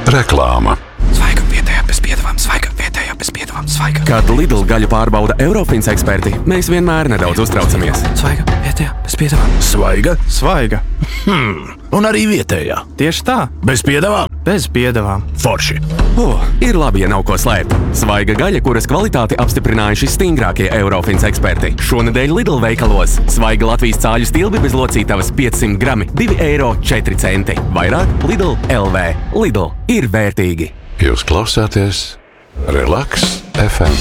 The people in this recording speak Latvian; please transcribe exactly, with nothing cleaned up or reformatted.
Reklāma. Svaiga vietējā bez piedevām, svaiga vietējā bez piedevām, svaiga. Kad Lidl gaļu pārbauda Eurofins eksperti, mēs vienmēr nedaudz uztraucamies. Svaiga vietējā bez piedevām. Svaiga? Svaiga. Hmm. Un arī vietējā. Tieši tā. Bez piedevām? Bez piedevām. Forši. Oh, ir labi, ja nav ko slēpt. Svaiga gaļa, kuras kvalitāti apstiprinājuši stingrākie Eurofins eksperti. Šonedēļ Lidl veikalos. Svaiga Latvijas cāļu stilbi bez locītavas piecsimt grami, divi eiro četri centi. Vairāk Lidl L V. Lidl ir vērtīgi. Jūs klausāties Relaks F M.